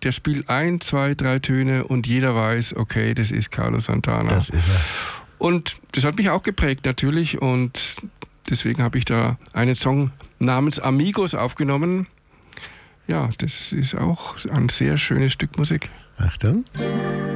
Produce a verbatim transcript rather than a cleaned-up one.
der spielt ein, zwei, drei Töne und jeder weiß, okay, das ist Carlos Santana. Das ist er. Und das hat mich auch geprägt natürlich und deswegen habe ich da einen Song namens Amigos aufgenommen. Ja, das ist auch ein sehr schönes Stück Musik. Achtung.